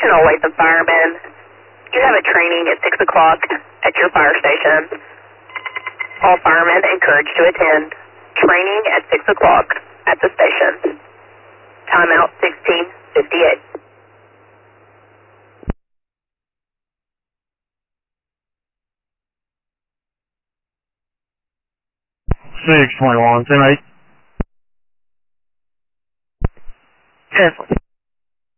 Attention all Latham firemen. You have a training at 6 o'clock at your fire station. All firemen encouraged to attend. Training at 6 o'clock at the station. Timeout 16:58. 621, 10-8. Cancel.